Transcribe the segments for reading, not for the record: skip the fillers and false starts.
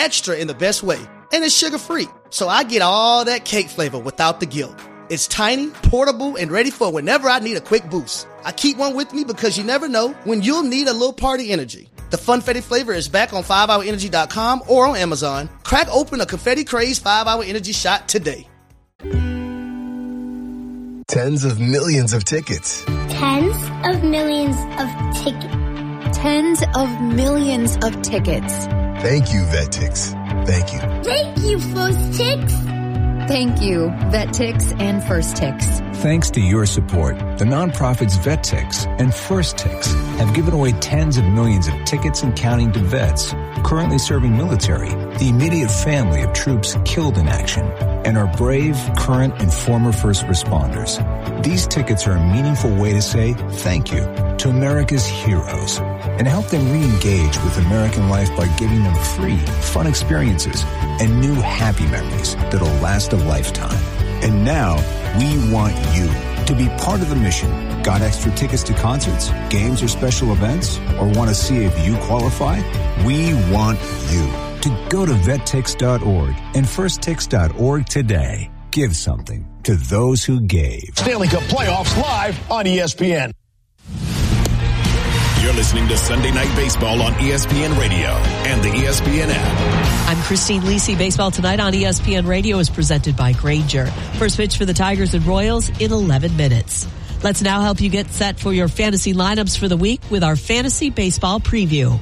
extra in the best way. And it's sugar-free, so I get all that cake flavor without the guilt. It's tiny, portable, and ready for whenever I need a quick boost. I keep one with me because you never know when you'll need a little party energy. The Funfetti flavor is back on 5hourenergy.com or on Amazon. Crack open a Confetti Craze 5-Hour Energy shot today. Tens of millions of tickets. Tens of millions of tickets. Tens of millions of tickets. Thank you, VetTix. Thank you. Thank you, First Tix. Thank you, VetTix and First Tix. Thanks to your support, the nonprofits VetTix and First Tix have given away tens of millions of tickets and counting to vets currently serving military, the immediate family of troops killed in action, and our brave, current, and former first responders. These tickets are a meaningful way to say thank you to America's heroes and help them re-engage with American life by giving them free, fun experiences and new happy memories that'll last a lifetime. And now, we want you to be part of the mission. Got extra tickets to concerts, games, or special events? Or want to see if you qualify? We want you to go to vettix.org and firsttix.org today. Give something to those who gave. Stanley Cup Playoffs live on ESPN. You're listening to Sunday Night Baseball on ESPN Radio and the ESPN app. I'm Christine Lisi. Baseball Tonight on ESPN Radio is presented by Grainger. First pitch for the Tigers and Royals in 11 minutes. Let's now help you get set for your fantasy lineups for the week with our fantasy baseball preview.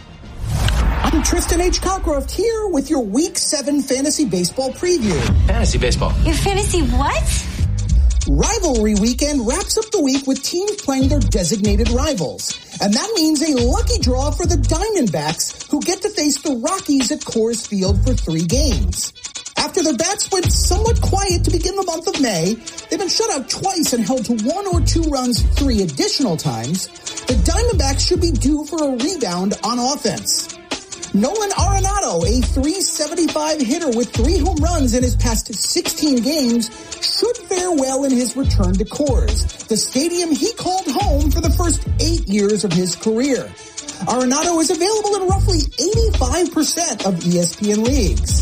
I'm Tristan H. Cockcroft here with your Week 7 Fantasy Baseball preview. Fantasy baseball. Your fantasy what? Rivalry Weekend wraps up the week with teams playing their designated rivals. And that means a lucky draw for the Diamondbacks, who get to face the Rockies at Coors Field for 3 games. After their bats went somewhat quiet to begin the month of May, they've been shut out twice and held to 1 or 2 runs 3 additional times. The Diamondbacks should be due for a rebound on offense. Nolan Arenado, a .375 hitter with 3 home runs in his past 16 games, should fare well in his return to Coors, the stadium he called home for the first 8 years of his career. Arenado is available in roughly 85% of ESPN leagues.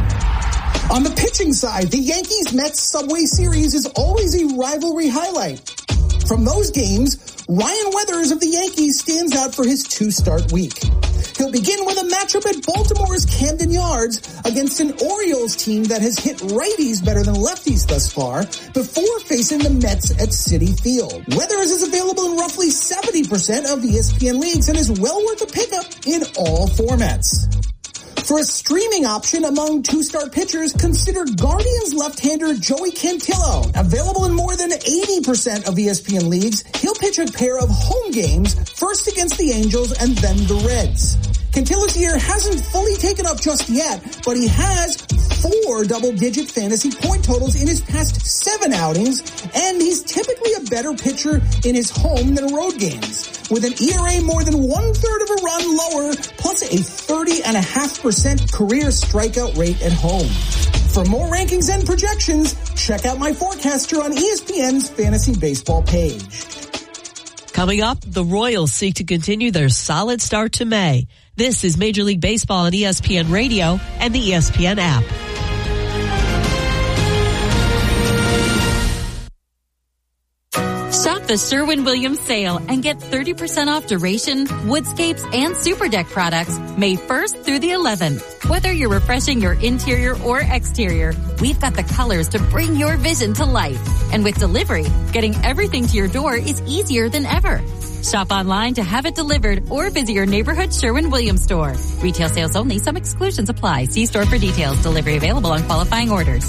On the pitching side, the Yankees-Mets Subway Series is always a rivalry highlight. From those games, Ryan Weathers of the Yankees stands out for his 2-start week. He'll begin with a matchup at Baltimore's Camden Yards against an Orioles team that has hit righties better than lefties thus far before facing the Mets at Citi Field. Weathers is available in roughly 70% of ESPN leagues and is well worth a pickup in all formats. For a streaming option among 2-start pitchers, consider Guardians left-hander Joey Cantillo. Available in more than 80% of ESPN leagues, he'll pitch a pair of home games, first against the Angels and then the Reds. Cantillo's year hasn't fully taken up just yet, but he has 4 double-digit fantasy point totals in his past 7 outings, and he's typically a better pitcher in his home than road games, with an ERA more than 1/3 of a run lower, plus a 30.5% career strikeout rate at home. For more rankings and projections, check out my forecaster on ESPN's Fantasy Baseball page. Coming up, the Royals seek to continue their solid start to May. This is Major League Baseball on ESPN Radio and the ESPN app. Shop the Sherwin-Williams sale and get 30% off Duration, Woodscapes, and Super Deck products May 1st through the 11th. Whether you're refreshing your interior or exterior, we've got the colors to bring your vision to life. And with delivery, getting everything to your door is easier than ever. Shop online to have it delivered or visit your neighborhood Sherwin-Williams store. Retail sales only. Some exclusions apply. See store for details. Delivery available on qualifying orders.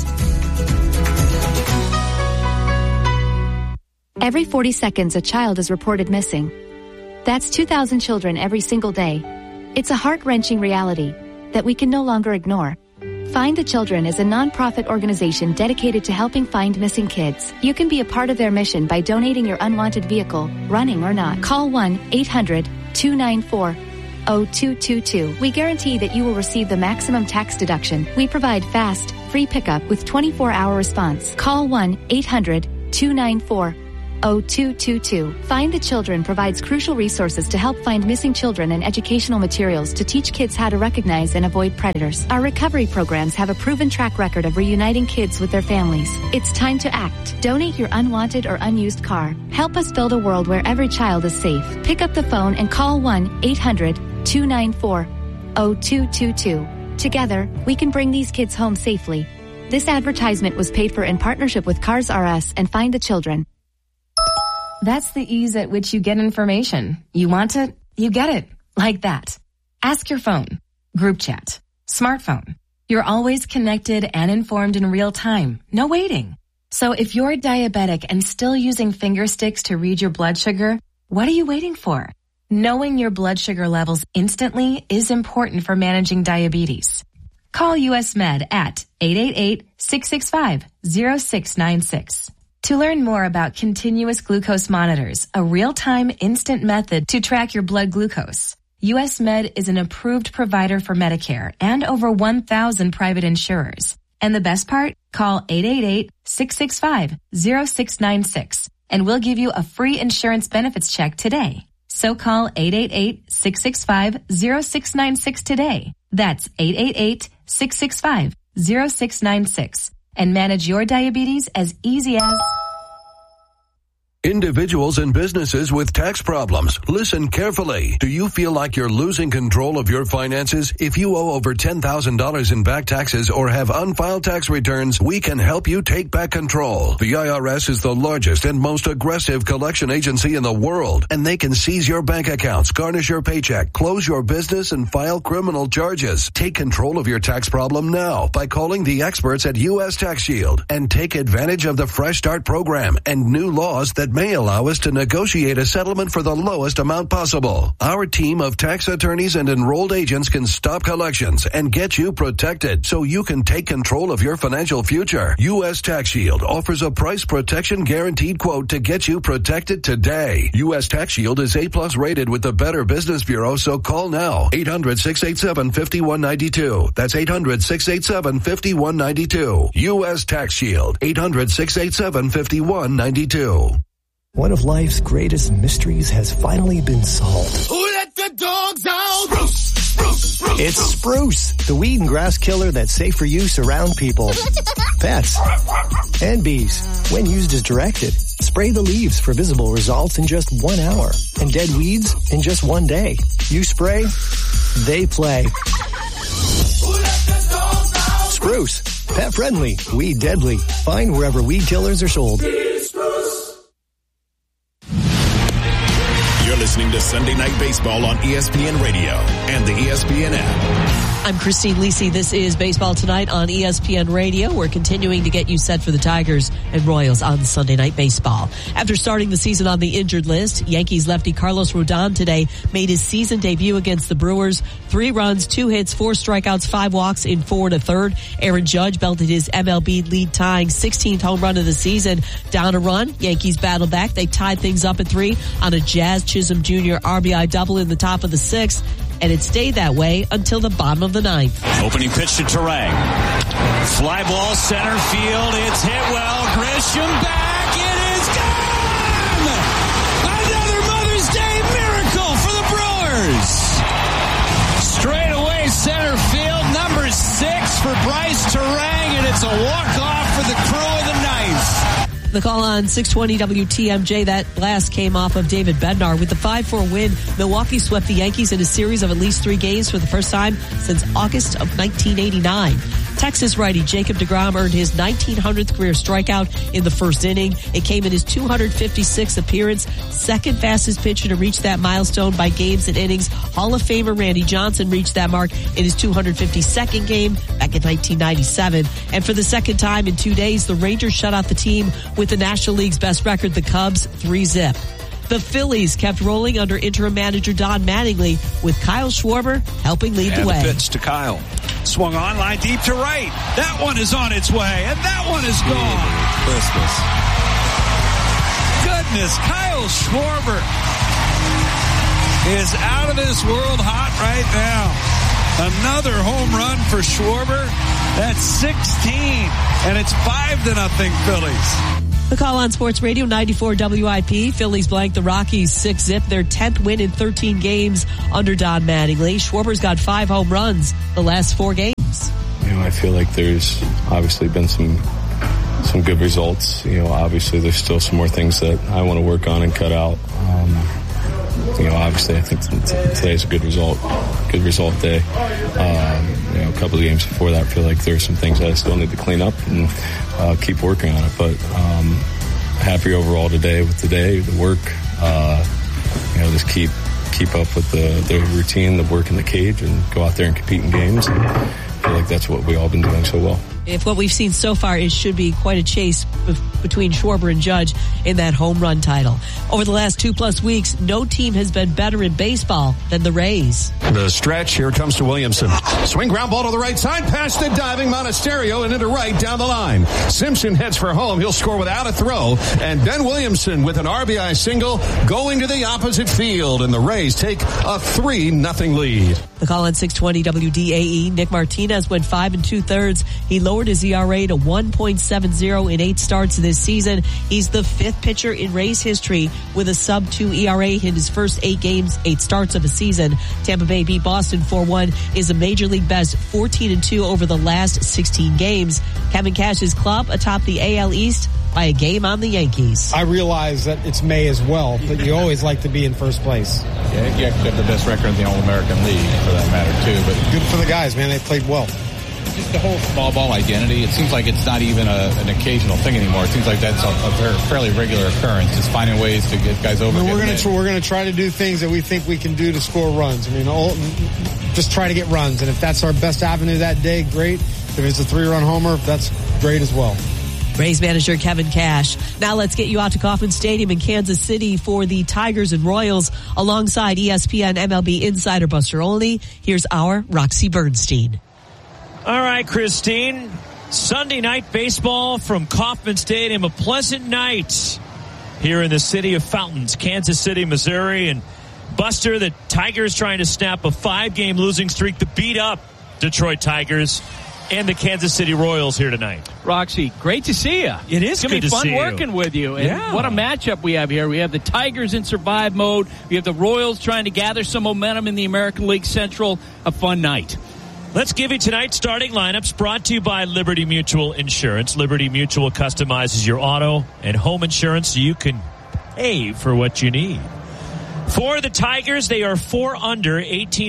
Every 40 seconds, a child is reported missing. That's 2,000 children every single day. It's a heart-wrenching reality that we can no longer ignore. Find the Children is a non-profit organization dedicated to helping find missing kids. You can be a part of their mission by donating your unwanted vehicle, running or not. Call 1-800-294-0222. We guarantee that you will receive the maximum tax deduction. We provide fast, free pickup with 24-hour response. Call 1-800-294-0222. 0222. Find the Children provides crucial resources to help find missing children and educational materials to teach kids how to recognize and avoid predators. Our recovery programs have a proven track record of reuniting kids with their families. It's time to act. Donate your unwanted or unused car. Help us build a world where every child is safe. Pick up the phone and call 1-800-294-0222. Together, we can bring these kids home safely. This advertisement was paid for in partnership with Cars R Us and Find the Children. That's the ease at which you get information. You want it, you get it. Like that. Ask your phone. Group chat. Smartphone. You're always connected and informed in real time. No waiting. So if you're diabetic and still using finger sticks to read your blood sugar, what are you waiting for? Knowing your blood sugar levels instantly is important for managing diabetes. Call US Med at 888-665-0696. To learn more about continuous glucose monitors, a real-time instant method to track your blood glucose, US Med is an approved provider for Medicare and over 1,000 private insurers. And the best part? Call 888-665-0696 and we'll give you a free insurance benefits check today. So call 888-665-0696 today. That's 888-665-0696 and manage your diabetes as easy as... Individuals and businesses with tax problems, listen carefully. Do you feel like you're losing control of your finances? If you owe over $10,000 in back taxes or have unfiled tax returns, we can help you take back control. The IRS is the largest and most aggressive collection agency in the world, and they can seize your bank accounts, garnish your paycheck, close your business, and file criminal charges. Take control of your tax problem now by calling the experts at U.S. Tax Shield and take advantage of the Fresh Start program and new laws that may allow us to negotiate a settlement for the lowest amount possible. Our team of tax attorneys and enrolled agents can stop collections and get you protected so you can take control of your financial future. U.S. Tax Shield offers a price protection guaranteed quote to get you protected today. U.S. Tax Shield is A+ rated with the Better Business Bureau, so call now. 800-687-5192. That's 800-687-5192. U.S. Tax Shield. 800-687-5192. One of life's greatest mysteries has finally been solved. Who let the dogs out? Spruce, spruce, spruce. It's Spruce, the weed and grass killer that's safe for use around people, pets, and bees. When used as directed, spray the leaves for visible results in just 1 hour and dead weeds in just 1 day. You spray, they play. Who let the dogs out? Spruce, pet friendly, weed deadly. Find wherever weed killers are sold. You're listening to Sunday Night Baseball on ESPN Radio and the ESPN app. I'm Christine Lisi. This is Baseball Tonight on ESPN Radio. We're continuing to get you set for the Tigers and Royals on Sunday Night Baseball. After starting the season on the injured list, Yankees lefty Carlos Rodon today made his season debut against the Brewers. 3 runs, 2 hits, 4 strikeouts, 5 walks in 4 1/3. Aaron Judge belted his MLB lead tying 16th home run of the season. Down a run, Yankees battled back. They tied things up at 3 on a Jazz Chisholm Jr. RBI double in the top of the 6th. And it stayed that way until the bottom of the 9th. Opening pitch to Turang. Fly ball center field. It's hit well. Grisham back. It is gone! Another Mother's Day miracle for the Brewers. Straight away center field. Number 6 for Bryce Turang. And it's a walk-off for the crew of the ninth. The call on 620 WTMJ, that blast came off of David Bednar. With the 5-4 win, Milwaukee swept the Yankees in a series of at least 3 games for the first time since August of 1989. Texas righty Jacob deGrom earned his 1900th career strikeout in the first inning. It came in his 256th appearance, second fastest pitcher to reach that milestone by games and innings. Hall of Famer Randy Johnson reached that mark in his 252nd game back in 1997. And for the second time in 2 days, the Rangers shut out the team with the National League's best record, the Cubs, 3-0. The Phillies kept rolling under interim manager Don Mattingly, with Kyle Schwarber helping lead the way. The pitch to Kyle. Swung on, line deep to right. That one is on its way, and that one is gone. Christmas. Goodness, Kyle Schwarber is out of this world hot right now. Another home run for Schwarber. That's 16, and it's 5-0 Phillies. The call on Sports Radio 94 WIP. Phillies blank the Rockies 6-0, their 10th win in 13 games under Don Mattingly. Schwarber's got 5 home runs the last 4 games. I feel like there's obviously been some good results. Obviously there's still some more things that I want to work on and cut out. Obviously I think today's a good result day. A couple of games before that, I feel like there's some things that I still need to clean up and keep working on it. But happy overall today with the day, the work. Just keep up with the routine, the work in the cage, and go out there and compete in games. And I feel like that's what we've all been doing so well. If what we've seen so far, it should be quite a chase between Schwarber and Judge in that home run title. Over the last 2+ weeks, no team has been better in baseball than the Rays. The stretch, here comes to Williamson. Swing ground ball to the right side, past the diving Monasterio and into right down the line. Simpson heads for home. He'll score without a throw. And Ben Williamson with an RBI single going to the opposite field. And the Rays take a 3-0 lead. The call on 620 WDAE. Nick Martinez went 5 2/3. He lowered his ERA to 1.70 in 8 starts this season. He's the 5th pitcher in Rays history with a sub-2 ERA in his first 8 games, 8 starts of a season. Tampa Bay beat Boston 4-1, is a Major League best 14-2 over the last 16 games. Kevin Cash's club atop the AL East by a game on the Yankees. I realize that it's May as well, but you always like to be in first place. Yeah, you actually have the best record in the All-American League, for that matter, too. But good for the guys, man. They played well. Just the whole small ball identity, it seems like it's not even an occasional thing anymore. It seems like that's a fairly regular occurrence. Just finding ways to get guys over. We're going to try to do things that we think we can do to score runs. Just try to get runs. And if that's our best avenue that day, great. If it's a 3-run homer, that's great as well. Rays manager Kevin Cash. Now let's get you out to Kauffman Stadium in Kansas City for the Tigers and Royals alongside ESPN MLB insider Buster Olney. Here's our Roxy Bernstein. All right, Christine. Sunday night baseball from Kauffman Stadium. A pleasant night here in the city of Fountains, Kansas City, Missouri. And Buster, the Tigers trying to snap a 5-game losing streak to beat up Detroit Tigers and the Kansas City Royals here tonight. Roxy, great to see you. It is good to see you. It's going to be fun working with you. And what a matchup we have here. We have the Tigers in survive mode. We have the Royals trying to gather some momentum in the American League Central. A fun night. Let's give you tonight's starting lineups brought to you by Liberty Mutual Insurance. Liberty Mutual customizes your auto and home insurance so you can pay for what you need. For the Tigers, they are 4 under,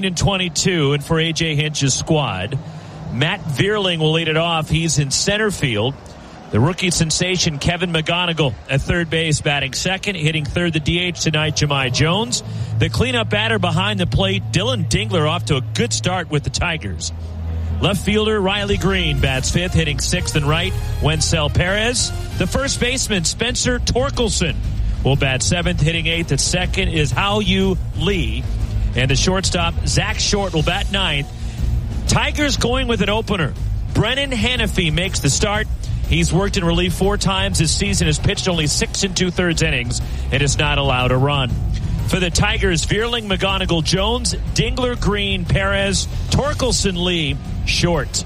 18-22, and for A.J. Hinch's squad, Matt Vierling will lead it off. He's in center field. The rookie sensation, Kevin McGonigal, at third base, batting second. Hitting third, the DH tonight, Jahmai Jones. The cleanup batter behind the plate, Dylan Dingler, off to a good start with the Tigers. Left fielder, Riley Green, bats fifth. Hitting sixth and right, Wencel Perez. The first baseman, Spencer Torkelson, will bat seventh. Hitting eighth at second is Hao-Yu Lee. And the shortstop, Zach Short, will bat ninth. Tigers going with an opener. Brennan Hanafy makes the start. He's worked in relief 4 times this season, has pitched only 6 2/3 innings, and is not allowed a run. For the Tigers, Vierling, McGonigal, Jones, Dingler, Green, Perez, Torkelson, Lee, Short.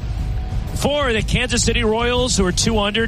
For the Kansas City Royals, who are 2 under,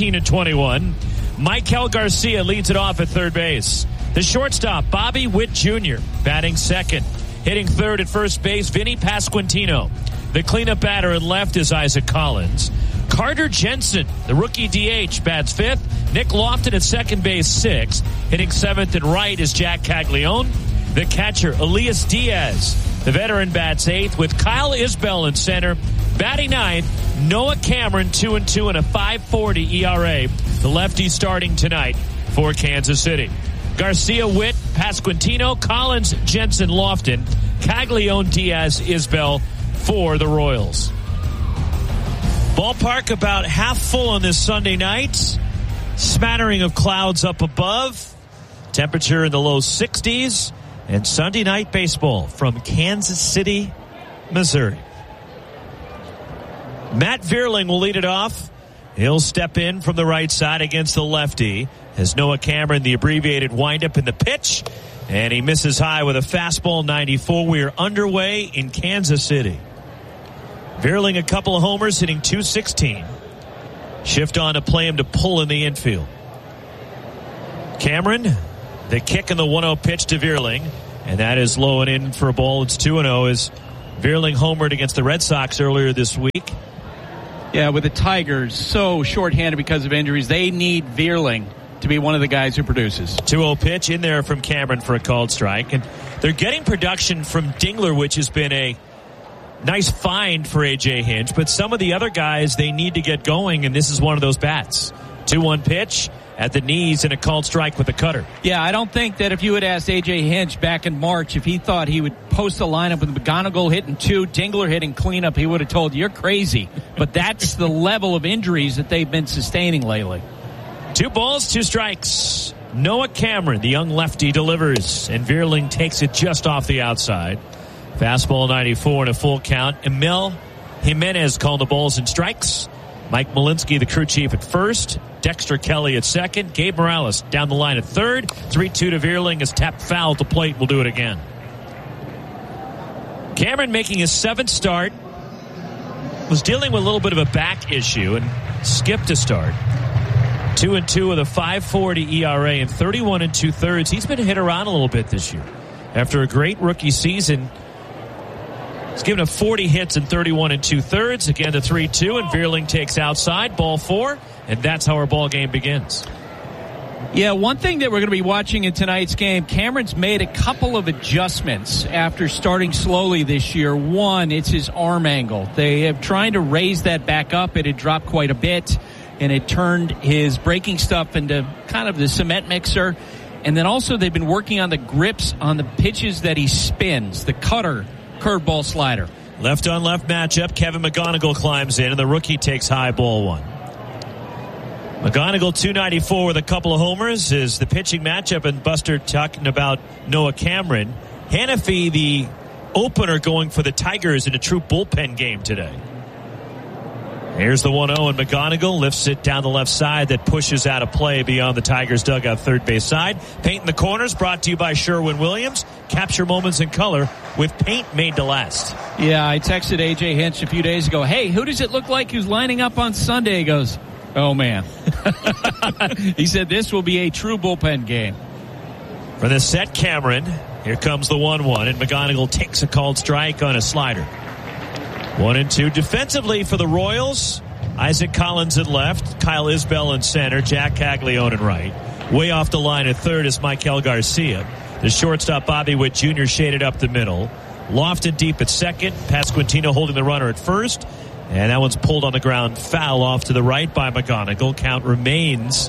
19-21, Michael Garcia leads it off at third base. The shortstop, Bobby Witt Jr., batting second. Hitting third at first base, Vinny Pasquantino. The cleanup batter at left is Isaac Collins. Carter Jensen, the rookie DH, bats fifth. Nick Lofton at second base, sixth. Hitting seventh and right is Jack Caglione. The catcher, Elias Diaz. The veteran bats eighth with Kyle Isbell in center. Batting ninth, Noah Cameron, 2-2 and a 5.40 ERA. The lefty starting tonight for Kansas City. Garcia, Witt, Pasquantino, Collins, Jensen, Lofton, Caglione, Diaz, Isbell for the Royals. Ballpark about half full on this Sunday night. Smattering of clouds up above. Temperature in the low 60s. And Sunday night baseball from Kansas City, Missouri. Matt Vierling will lead it off. He'll step in from the right side against the lefty as Noah Cameron, the abbreviated windup in the pitch. And he misses high with a fastball, 94. We are underway in Kansas City. Vierling a couple of homers, hitting .216. Shift on to play him to pull in the infield. Cameron, the kick and the 1-0 pitch to Vierling. And that is low and in for a ball. It's 2-0 as Vierling homered against the Red Sox earlier this week. Yeah, with the Tigers so shorthanded because of injuries, they need Vierling to be one of the guys who produces. 2-0 pitch in there from Cameron for a called strike. And they're getting production from Dingler, which has been a nice find for A.J. Hinch. But some of the other guys, they need to get going, and this is one of those bats. 2-1 pitch at the knees and a called strike with a cutter. Yeah, I don't think that if you had asked A.J. Hinch back in March if he thought he would post a lineup with McGonigal hitting 2, Dingler hitting cleanup, he would have told you, you're crazy. But that's the level of injuries that they've been sustaining lately. 2 balls, 2 strikes. Noah Cameron, the young lefty, delivers, and Vierling takes it just off the outside. Fastball 94 and a full count. Emil Jimenez called the balls and strikes. Mike Malinsky, the crew chief, at first. Dexter Kelly at second. Gabe Morales down the line at third. 3-2 to Vierling is tapped foul at the plate. We'll do it again. Cameron making his 7th start. Was dealing with a little bit of a back issue and skipped a start. 2-2 with a 5.40 ERA and 31 2/3. He's been hit around a little bit this year. After a great rookie season, he's given up 40 hits and 31 2/3. Again, the 3-2, and Vierling takes outside, ball 4, and that's how our ball game begins. Yeah, one thing that we're going to be watching in tonight's game, Cameron's made a couple of adjustments after starting slowly this year. One, it's his arm angle. They have trying to raise that back up. It had dropped quite a bit, and it turned his breaking stuff into kind of the cement mixer. And then also they've been working on the grips on the pitches that he spins, the cutter, curveball, slider. Left on left matchup. Kevin McGonigal climbs in, and the rookie takes high, ball 1. McGonigal 294 with a couple of homers is the pitching matchup, and Buster talking about Noah Cameron. Hannafy, the opener, going for the Tigers in a true bullpen game today. Here's the 1-0, and McGonigal lifts it down the left side that pushes out of play beyond the Tigers' dugout third base side. Paint in the corners brought to you by Sherwin-Williams. Capture moments in color with paint made to last. Yeah, I texted A.J. Hinch a few days ago, hey, who does it look like who's lining up on Sunday? He goes, oh, man. He said this will be a true bullpen game. For the set, Cameron, here comes the 1-1, and McGonigal takes a called strike on a slider. 1-2 defensively for the Royals. Isaac Collins at left, Kyle Isbell in center, Jack Caglione in right. Way off the line at third is Michael Garcia. The shortstop Bobby Witt Jr. shaded up the middle. Lofted deep at second. Pasquantino holding the runner at first. And that one's pulled on the ground foul off to the right by McGonigal. Count remains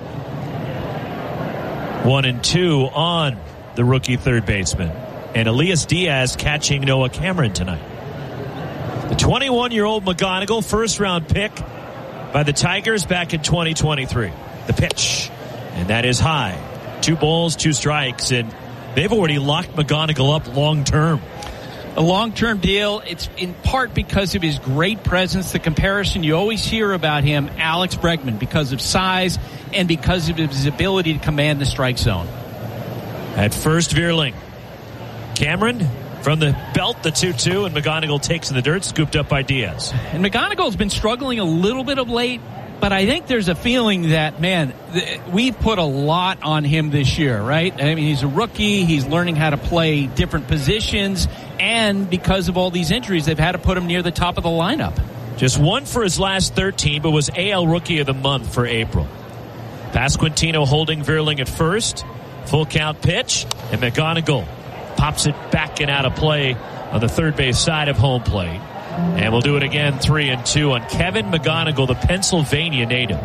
1-2 on the rookie third baseman. And Elias Diaz catching Noah Cameron tonight. The 21-year-old McGonigal, first-round pick by the Tigers back in 2023. The pitch, and that is high. 2 balls, 2 strikes, and they've already locked McGonigal up long-term. A long-term deal. It's in part because of his great presence. The comparison you always hear about him, Alex Bregman, because of size and because of his ability to command the strike zone. At first, Vierling. Cameron from the belt, the 2-2, and McGonigal takes in the dirt, scooped up by Diaz. And McGonigal's been struggling a little bit of late, but I think there's a feeling that, man, we've put a lot on him this year, right? I mean, he's a rookie. He's learning how to play different positions, and because of all these injuries, they've had to put him near the top of the lineup. Just 1 for his last 13, but was AL Rookie of the Month for April. Pasquantino holding Vierling at first. Full count pitch, and McGonigal pops it back and out of play on the third base side of home plate. And we'll do it again, 3-2 on Kevin McGonigal, the Pennsylvania native.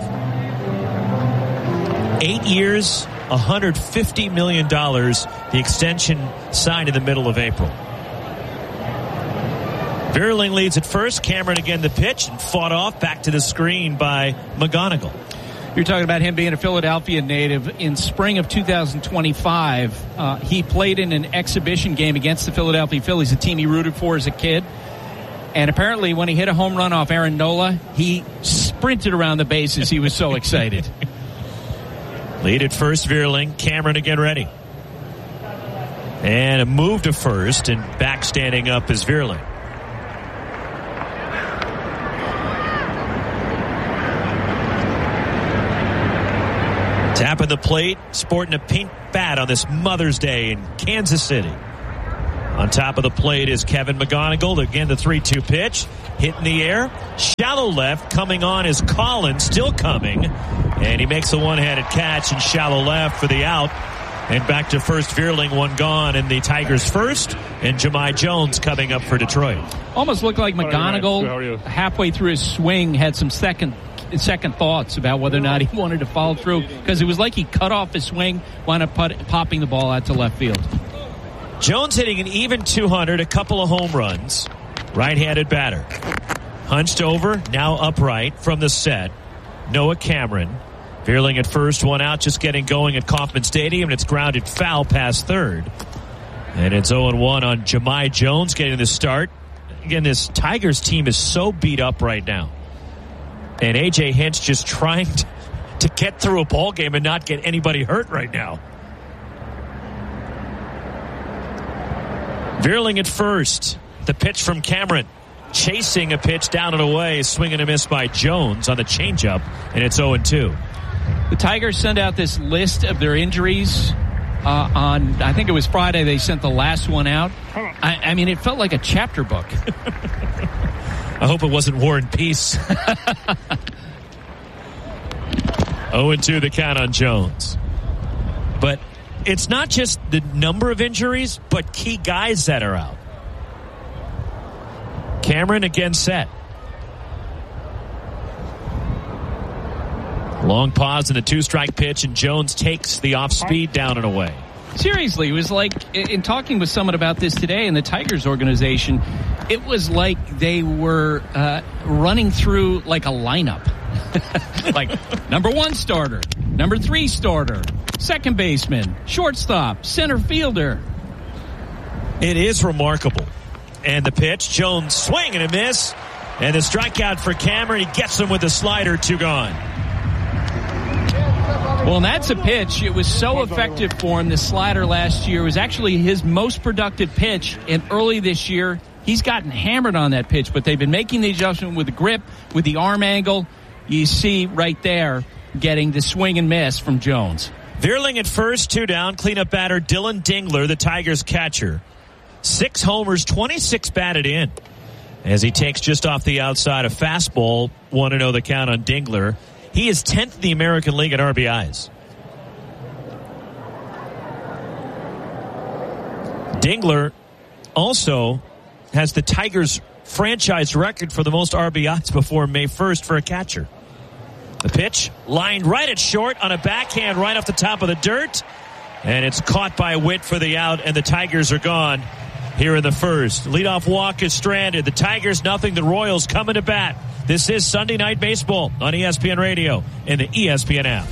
8 years, $150 million, the extension signed in the middle of April. Vierling leads at first. Cameron again the pitch, and fought off back to the screen by McGonigal. You're talking about him being a Philadelphia native. In spring of 2025, he played in an exhibition game against the Philadelphia Phillies, a team he rooted for as a kid. And apparently when he hit a home run off Aaron Nola, he sprinted around the bases. He was so excited. Lead at first, Vierling. Cameron again ready. And a move to first, and back standing up is Vierling. Tapping the plate, sporting a pink bat on this Mother's Day in Kansas City. On top of the plate is Kevin McGonigal. Again, the 3-2 pitch. Hit in the air. Shallow left. Coming on is Collins. Still coming. And he makes a one-handed catch in shallow left for the out. And back to first, Vierling, one gone, and the Tigers first, and Jahmai Jones coming up for Detroit. Almost looked like McGonigal halfway through his swing had some second thoughts about whether or not he wanted to follow through, because it was like he cut off his swing, wound up popping the ball out to left field. Jones hitting an even 200, a couple of home runs. Right-handed batter. Hunched over, now upright from the set. Noah Cameron. Vierling at first, one out, just getting going at Kauffman Stadium, and it's grounded foul past third. And it's 0-1 on Jahmai Jones getting the start. Again, this Tigers team is so beat up right now. And A.J. Hinch just trying to get through a ball game and not get anybody hurt right now. Vierling at first. The pitch from Cameron. Chasing a pitch down and away. Swing and a miss by Jones on the changeup. And it's 0-2. The Tigers send out this list of their injuries on, I think it was Friday, they sent the last one out. I mean, it felt like a chapter book. I hope it wasn't War and Peace. 0-2 the count on Jones. But it's not just the number of injuries, but key guys that are out. Cameron again set. Long pause in the 2-strike pitch, and Jones takes the off-speed down and away. Seriously, it was like, in talking with someone about this today in the Tigers organization, it was like they were running through like a lineup. Like, number 1 starter, number 3 starter, second baseman, shortstop, center fielder. It is remarkable. And the pitch, Jones swing and a miss. And the strikeout for Cameron. He gets him with the slider, 2 gone. Well, and that's a pitch. It was so effective for him. The slider last year was actually his most productive pitch. And early this year, he's gotten hammered on that pitch. But they've been making the adjustment with the grip, with the arm angle. You see right there getting the swing and miss from Jones. Vierling at first, 2 down. Cleanup batter Dylan Dingler, the Tigers catcher. 6 homers, 26 batted in. As he takes just off the outside a fastball. 1-0 the count on Dingler. He is 10th in the American League in RBIs. Dingler also has the Tigers' franchise record for the most RBIs before May 1st for a catcher. The pitch lined right at short on a backhand right off the top of the dirt. And it's caught by Witt for the out, and the Tigers are gone here in the first. Leadoff walk is stranded. The Tigers nothing. The Royals coming to bat. This is Sunday Night Baseball on ESPN Radio and the ESPN app.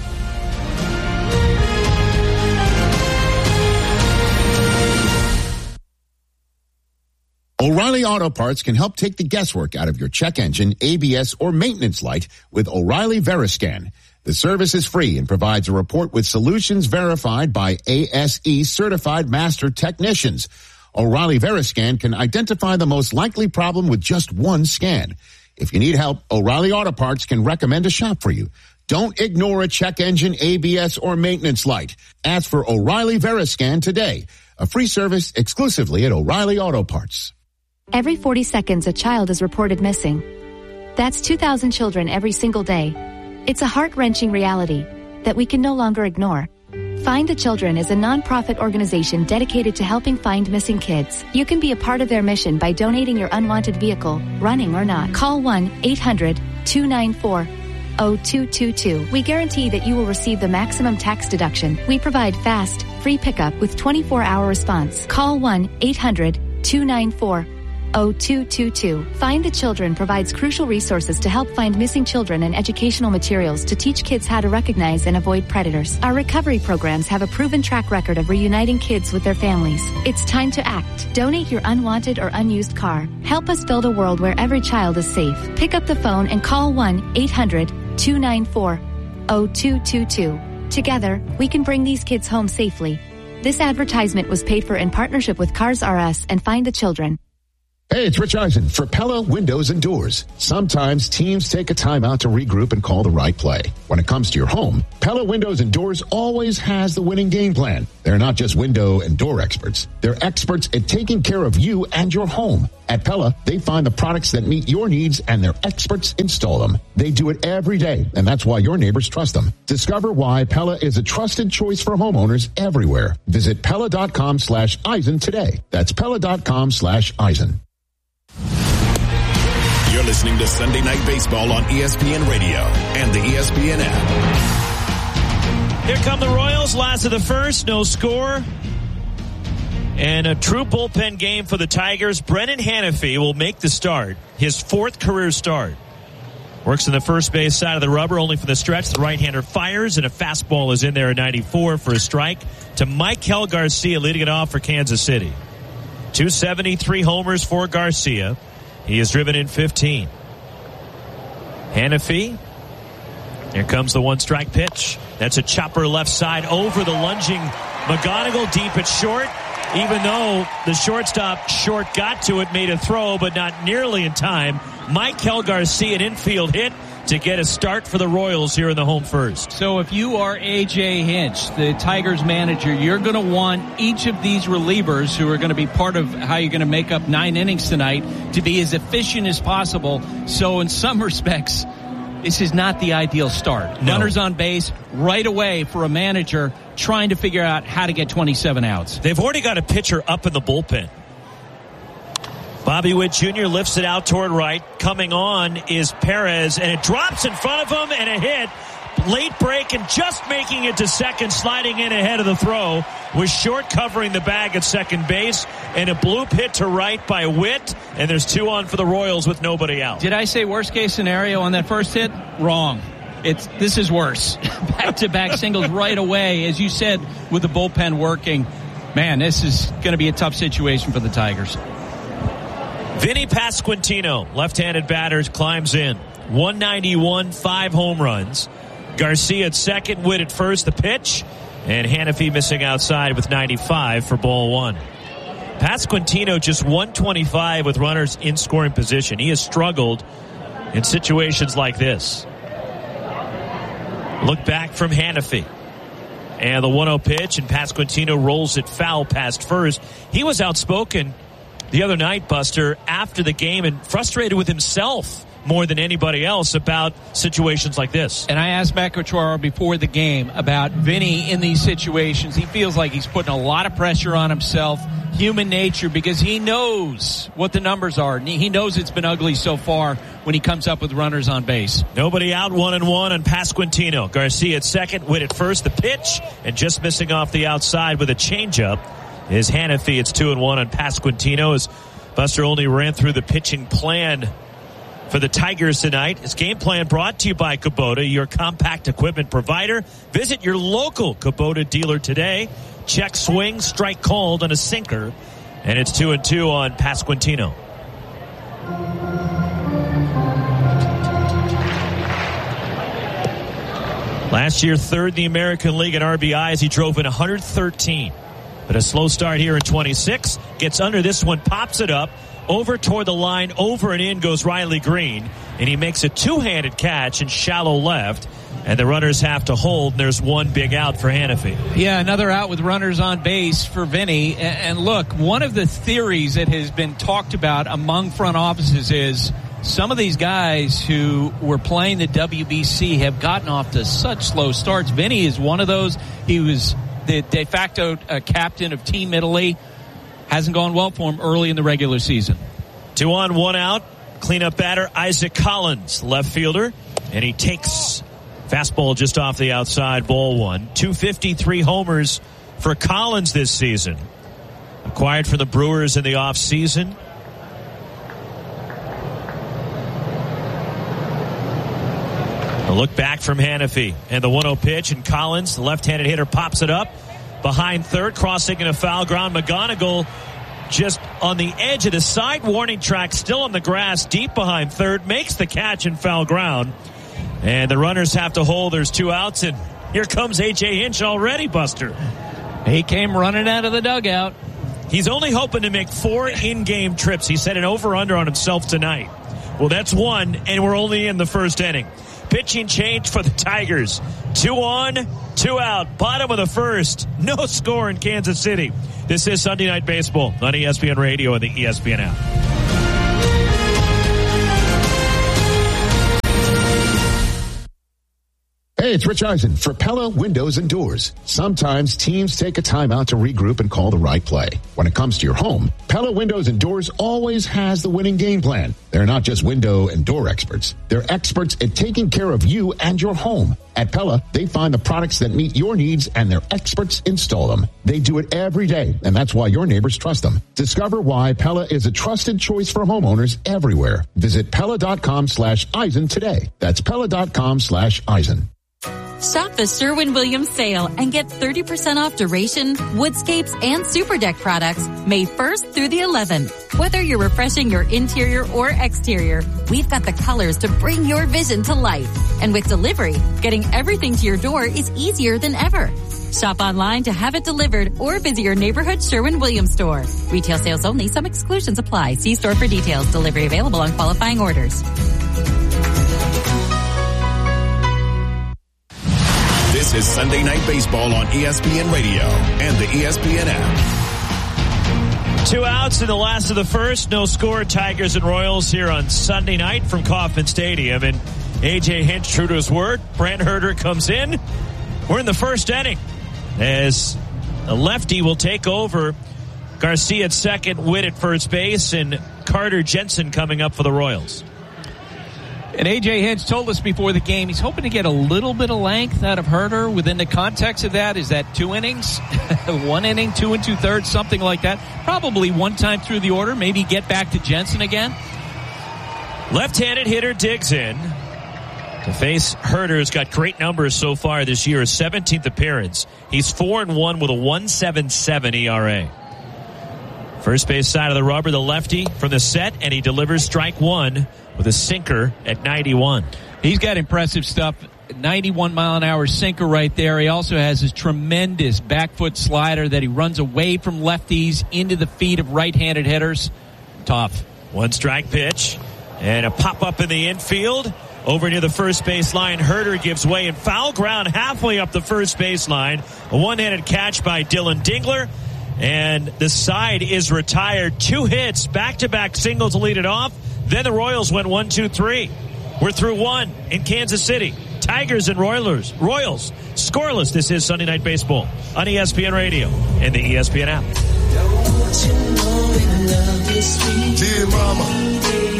O'Reilly Auto Parts can help take the guesswork out of your check engine, ABS, or maintenance light with O'Reilly Veriscan. The service is free and provides a report with solutions verified by ASE certified master technicians. O'Reilly Veriscan can identify the most likely problem with just one scan. If you need help, O'Reilly Auto Parts can recommend a shop for you. Don't ignore a check engine, ABS, or maintenance light. Ask for O'Reilly Veriscan today. A free service exclusively at O'Reilly Auto Parts. Every 40 seconds, a child is reported missing. That's 2,000 children every single day. It's a heart-wrenching reality that we can no longer ignore. Find the Children is a non-profit organization dedicated to helping find missing kids. You can be a part of their mission by donating your unwanted vehicle, running or not. Call 1-800-294-0222. We guarantee that you will receive the maximum tax deduction. We provide fast, free pickup with 24-hour response. Call 1-800-294-0222. Find the Children provides crucial resources to help find missing children and educational materials to teach kids how to recognize and avoid predators. Our recovery programs have a proven track record of reuniting kids with their families. It's time to act. Donate your unwanted or unused car. Help us build a world where every child is safe. Pick up the phone and call 1-800-294-0222. Together, we can bring these kids home safely. This advertisement was paid for in partnership with Cars R Us and Find the Children. Hey, it's Rich Eisen for Pella Windows and Doors. Sometimes teams take a time out to regroup and call the right play. When it comes to your home, Pella Windows and Doors always has the winning game plan. They're not just window and door experts. They're experts at taking care of you and your home. At Pella, they find the products that meet your needs and their experts install them. They do it every day, and that's why your neighbors trust them. Discover why Pella is a trusted choice for homeowners everywhere. Visit Pella.com/Eisen today. That's Pella.com/Eisen. You're listening to Sunday Night Baseball on ESPN Radio and the ESPN app. Here come the Royals. Last of the first. No score. And a true bullpen game for the Tigers. Brennan Hanafy will make the start. His 4th career start. Works in the first base side of the rubber, only for the stretch. The right-hander fires, and a fastball is in there at 94 for a strike to Michael Garcia, leading it off for Kansas City. 273 homers for Garcia. He has driven in 15. Hanafy. Here comes the 1-strike pitch. That's a chopper left side over the lunging McGonigal, deep at short. Even though the shortstop short got to it, made a throw, but not nearly in time. Michael Garcia, an infield hit to get a start for the Royals here in the home first. So if you are A.J. Hinch, the Tigers manager, you're going to want each of these relievers who are going to be part of how you're going to make up 9 innings tonight to be as efficient as possible. So in some respects, this is not the ideal start. No. Runners on base right away for a manager trying to figure out how to get 27 outs. They've already got a pitcher up in the bullpen. Bobby Witt Jr. lifts it out toward right. Coming on is Perez, and it drops in front of him, and a hit. Late break, and just making it to second, sliding in ahead of the throw, was short covering the bag at second base, and a bloop hit to right by Witt, and there's 2 on for the Royals with nobody out. Did I say worst case scenario on that first hit? Wrong. This is worse. Back-to-back singles right away, as you said, with the bullpen working. Man, this is going to be a tough situation for the Tigers. Vinny Pasquantino, left-handed batter, climbs in. 191, 5 home runs. Garcia at second, Witt at first, the pitch. And Hanafy missing outside with 95 for ball 1. Pasquantino just 125 with runners in scoring position. He has struggled in situations like this. Look back from Hanafy. And the 1-0 pitch, and Pasquantino rolls it foul past first. He was outspoken the other night, Buster, after the game, and frustrated with himself more than anybody else about situations like this. And I asked Matt Quatraro before the game about Vinny in these situations. He feels like he's putting a lot of pressure on himself, human nature, because he knows what the numbers are. He knows it's been ugly so far when he comes up with runners on base. Nobody out, 1-1 on Pasquantino. Garcia at second, Witt at first, the pitch, and just missing off the outside with a changeup is Hanafy. It's 2-1 on Pasquantino, as Buster only ran through the pitching plan for the Tigers tonight. His game plan brought to you by Kubota, your compact equipment provider. Visit your local Kubota dealer today. Check swing, strike called on a sinker, and it's 2-2 on Pasquantino. Last year, 3rd in the American League in RBIs. He drove in 113. But a slow start here in 26. Gets under this one, pops it up. Over toward the line, over and in goes Riley Green. And he makes a 2-handed catch in shallow left. And the runners have to hold. And there's 1 big out for Hanafy. Yeah, another out with runners on base for Vinny. And look, one of the theories that has been talked about among front offices is some of these guys who were playing the WBC have gotten off to such slow starts. Vinny is one of those. He was the de facto captain of Team Italy. Hasn't gone well for him early in the regular season. 2 on, 1 out. Cleanup batter, Isaac Collins, left fielder. And he takes fastball just off the outside, ball 1. 253 homers for Collins this season. Acquired from the Brewers in the offseason. A look back from Hanafy. And the 1-0 pitch, and Collins, the left-handed hitter, pops it up. Behind third, crossing into foul ground. McGonigal just on the edge of the side warning track, still on the grass, deep behind third, makes the catch in foul ground. And the runners have to hold. There's 2 outs, and here comes A.J. Hinch already, Buster. He came running out of the dugout. He's only hoping to make 4 in-game trips. He set an over-under on himself tonight. Well, that's 1, and we're only in the first inning. Pitching change for the Tigers. 2 on, 2 out. Bottom of the first. No score in Kansas City. This is Sunday Night Baseball on ESPN Radio and the ESPN app. Hey, it's Rich Eisen for Pella Windows and Doors. Sometimes teams take a time out to regroup and call the right play. When it comes to your home, Pella Windows and Doors always has the winning game plan. They're not just window and door experts. They're experts at taking care of you and your home. At Pella, they find the products that meet your needs and their experts install them. They do it every day, and that's why your neighbors trust them. Discover why Pella is a trusted choice for homeowners everywhere. Visit Pella.com/Eisen today. That's Pella.com/Eisen. Shop the Sherwin-Williams sale and get 30% off duration, woodscapes, and super deck products May 1st through the 11th. Whether you're refreshing your interior or exterior, we've got the colors to bring your vision to life. And with delivery, getting everything to your door is easier than ever. Shop online to have it delivered or visit your neighborhood Sherwin-Williams store. Retail sales only. Some exclusions apply. See store for details. Delivery available on qualifying orders. This is Sunday Night Baseball on ESPN Radio and the ESPN app. 2 outs in the last of the first. No score. Tigers and Royals here on Sunday night from Kauffman Stadium. And A.J. Hinch, true to his word, Brant Herter comes in. We're in the first inning as a lefty will take over. Garcia at second, Witt at first base, and Carter Jensen coming up for the Royals. And A.J. Hinch told us before the game he's hoping to get a little bit of length out of Herter. Within the context of that, is that 2 innings? 1 inning, 2 2/3, something like that. Probably one time through the order, maybe get back to Jensen again. Left-handed hitter digs in to face Herter, who's got great numbers so far this year. His 17th appearance. He's 4-1 with a 1.77 ERA. First base side of the rubber, the lefty from the set, and he delivers strike 1 with a sinker at 91. He's got impressive stuff. 91-mile-an-hour sinker right there. He also has his tremendous back foot slider that he runs away from lefties into the feet of right-handed hitters. Tough. 1 strike pitch and a pop-up in the infield. Over near the first base line, Herter gives way in foul ground halfway up the first base line. A one-handed catch by Dylan Dingler. And the side is retired. 2 hits, back-to-back singles to lead it off. Then the Royals went 1-2-3. We're through 1 in Kansas City. Tigers and Royals scoreless. This is Sunday Night Baseball on ESPN Radio and the ESPN app. Dear mama.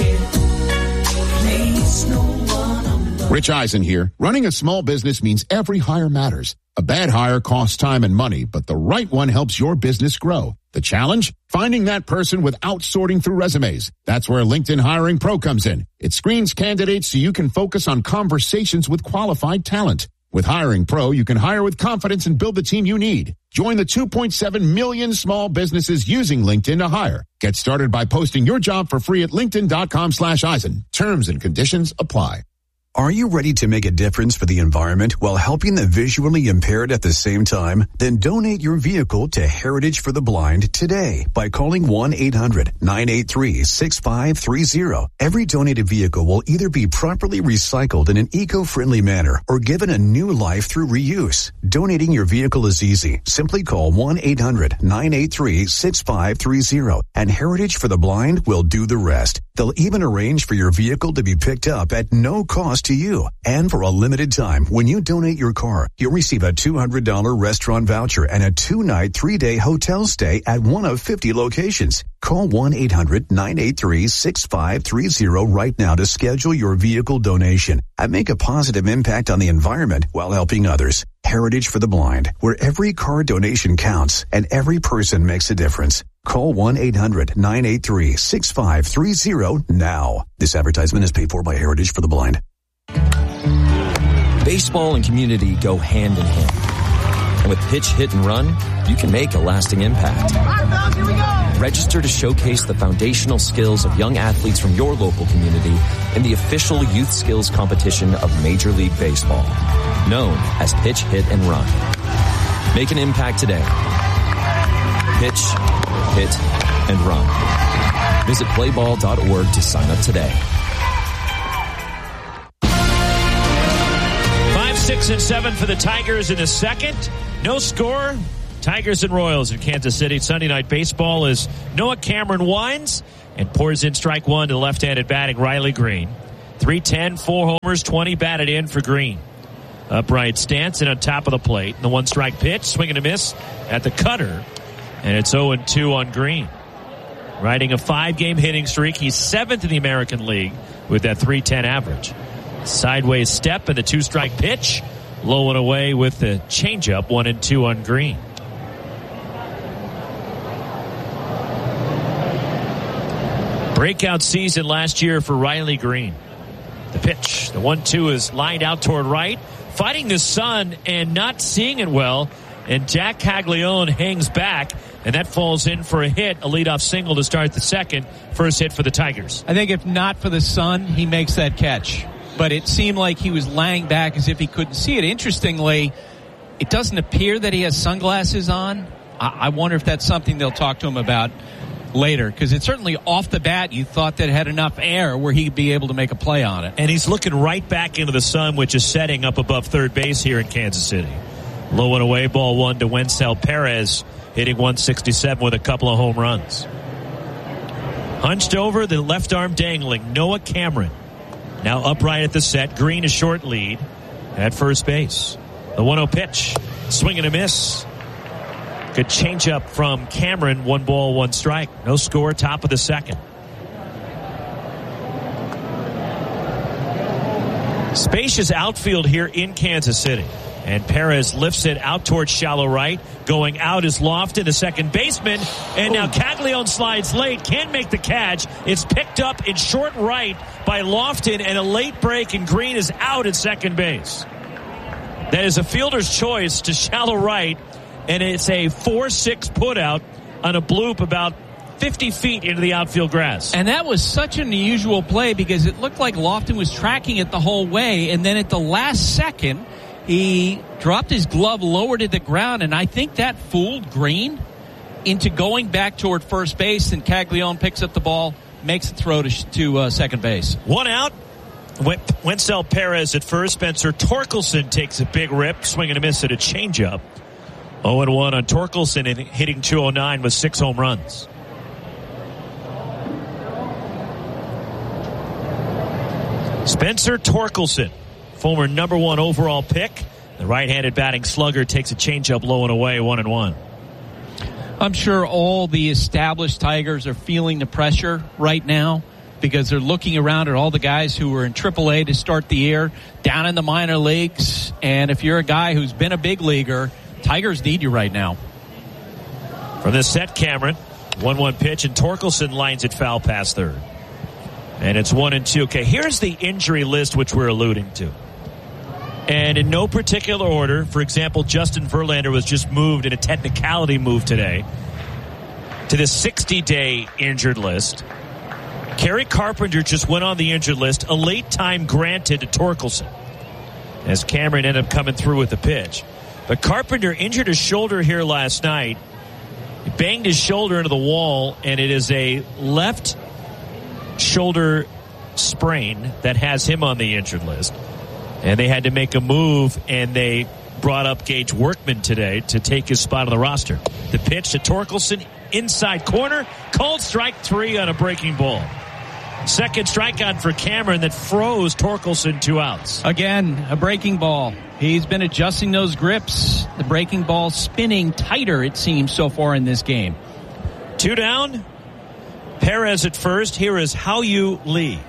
Rich Eisen here. Running a small business means every hire matters. A bad hire costs time and money, but the right one helps your business grow. The challenge? Finding that person without sorting through resumes. That's where LinkedIn Hiring Pro comes in. It screens candidates so you can focus on conversations with qualified talent. With Hiring Pro, you can hire with confidence and build the team you need. Join the 2.7 million small businesses using LinkedIn to hire. Get started by posting your job for free at linkedin.com/Eisen. Terms and conditions apply. Are you ready to make a difference for the environment while helping the visually impaired at the same time? Then donate your vehicle to Heritage for the Blind today by calling 1-800-983-6530. Every donated vehicle will either be properly recycled in an eco-friendly manner or given a new life through reuse. Donating your vehicle is easy. Simply call 1-800-983-6530 and Heritage for the Blind will do the rest. They'll even arrange for your vehicle to be picked up at no cost to you. And for a limited time, when you donate your car, you'll receive a $200 restaurant voucher and a 2-night, 3-day hotel stay at one of 50 locations. Call 1-800-983-6530 right now to schedule your vehicle donation and make a positive impact on the environment while helping others. Heritage for the Blind, where every car donation counts and every person makes a difference. Call 1-800-983-6530 now. This advertisement is paid for by Heritage for the Blind. Baseball and community go hand in hand. And with Pitch, Hit, and Run, you can make a lasting impact. Register to showcase the foundational skills of young athletes from your local community in the official youth skills competition of Major League Baseball, known as Pitch, Hit, and Run. Make an impact today. Pitch, hit, and run. Visit playball.org to sign up today. 5, 6, and 7 for the Tigers in the second. No score. Tigers and Royals in Kansas City. Sunday Night Baseball as Noah Cameron winds and pours in strike one to the left-handed batting Riley Green. 310, 4 homers, 20 batted in for Green. Upright stance and on top of the plate. And the one-strike pitch, swing and a miss at the cutter. And it's 0-2 on Green. Riding a 5-game hitting streak. He's 7th in the American League with that 310 average. Sideways step and the 2-strike pitch. Low and away with the changeup, 1-2 on Green. Breakout season last year for Riley Green. The pitch, the 1-2 is lined out toward right, fighting the sun and not seeing it well. And Jack Caglione hangs back, and that falls in for a hit, a leadoff single to start the second. First hit for the Tigers. I think if not for the sun, he makes that catch. But it seemed like he was laying back as if he couldn't see it. Interestingly, it doesn't appear that he has sunglasses on. I wonder if that's something they'll talk to him about later, because it's certainly off the bat you thought that it had enough air where he'd be able to make a play on it. And he's looking right back into the sun, which is setting up above third base here in Kansas City. Low and away, ball one to Wencel Perez, hitting 167 with a couple of home runs. Hunched over, the left arm dangling, Noah Cameron. Now upright at the set. Green a short lead at first base. The 1-0 pitch. Swing and a miss. Good changeup from Cameron. 1 ball, 1 strike. No score, top of the second. Spacious outfield here in Kansas City. And Perez lifts it out towards shallow right. Going out is Lofton, the second baseman. And now Caglione slides late. Can't make the catch. It's picked up in short right by Lofton. And a late break, and Green is out at second base. That is a fielder's choice to shallow right. And it's a 4-6 putout on a bloop about 50 feet into the outfield grass. And that was such an unusual play because it looked like Lofton was tracking it the whole way. And then at the last second, he dropped his glove, lowered it to the ground, and I think that fooled Green into going back toward first base, and Caglione picks up the ball, makes the throw to second base. 1 out. Wencel Perez at first. Spencer Torkelson takes a big rip, swing and a miss at a changeup. 0-1 on Torkelson, and hitting .209 with 6 home runs. Spencer Torkelson, former number 1 overall pick. The right-handed batting slugger takes a changeup low and away, 1-1. I'm sure all the established Tigers are feeling the pressure right now because they're looking around at all the guys who were in AAA to start the year, down in the minor leagues. And if you're a guy who's been a big leaguer, Tigers need you right now. From the set, Cameron. 1-1 pitch, and Torkelson lines it foul past third. And it's 1-2. Okay, here's the injury list which we're alluding to. And in no particular order, for example, Justin Verlander was just moved in a technicality move today to the 60-day injured list. Kerry Carpenter just went on the injured list. A late time granted to Torkelson as Cameron ended up coming through with the pitch. But Carpenter injured his shoulder here last night. He banged his shoulder into the wall, and it is a left shoulder sprain that has him on the injured list. And they had to make a move, and they brought up Gage Workman today to take his spot on the roster. The pitch to Torkelson, inside corner, called strike 3 on a breaking ball. Second strikeout for Cameron that froze Torkelson 2 outs. Again, a breaking ball. He's been adjusting those grips. The breaking ball spinning tighter, it seems, so far in this game. 2 down. Perez at first. Here is Hao-Yu Lee,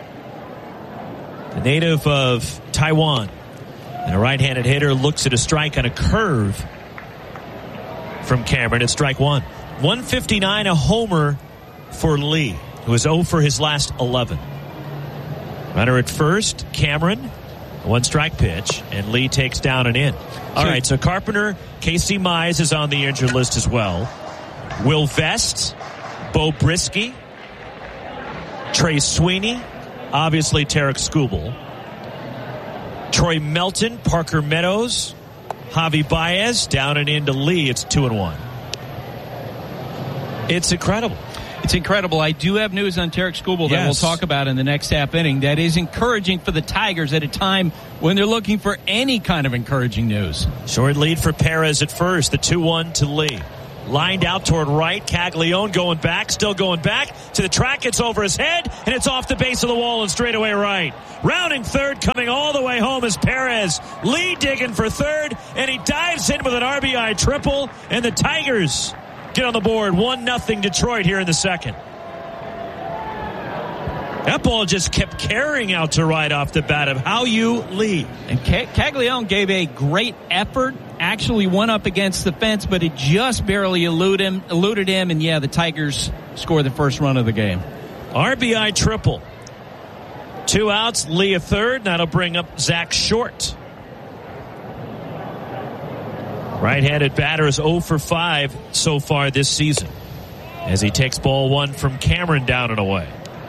the native of Taiwan. And a right-handed hitter looks at a strike on a curve from Cameron at strike 1. 159, a homer for Lee, who is 0 for his last 11. Runner at first, Cameron. 1 strike pitch, and Lee takes down and in. All right, so Carpenter, Casey Mize is on the injured list as well. Will Vest, Bo Brisky, Trey Sweeney, obviously Tarek Skubal, Troy Melton, Parker Meadows, Javi Baez, down and into Lee. It's 2-1. It's incredible. It's incredible. I do have news on Tarek Skubal that we'll talk about in the next half inning. That is encouraging for the Tigers at a time when they're looking for any kind of encouraging news. Short lead for Perez at first. The 2-1 to Lee. Lined out toward right. Caglione going back. Still going back to the track. It's over his head, and it's off the base of the wall and straightaway right. Rounding third, coming all the way home is Perez. Lee digging for third, and he dives in with an RBI triple, and the Tigers get on the board. 1-0 Detroit here in the second. That ball just kept carrying out to right off the bat of Hao-Yu Lee. And Caglione gave a great effort, actually went up against the fence, but it just barely eluded him, and the Tigers score the first run of the game. RBI triple. 2 outs, Lee a third. That'll bring up Zach Short. Right-handed batter is 0 for 5 so far this season as he takes ball 1 from Cameron down and away.